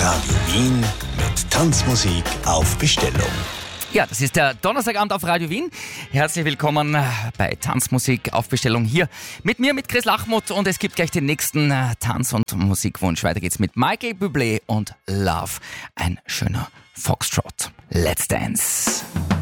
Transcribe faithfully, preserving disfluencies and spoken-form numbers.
Radio Wien mit Tanzmusik auf Bestellung. Ja, das ist der Donnerstagabend auf Radio Wien. Herzlich willkommen bei Tanzmusik auf Bestellung hier mit mir, mit Chris Lachmuth. Und es gibt gleich den nächsten Tanz- und Musikwunsch. Weiter geht's mit Michael Bublé und Love. Ein schöner Foxtrot. Let's dance.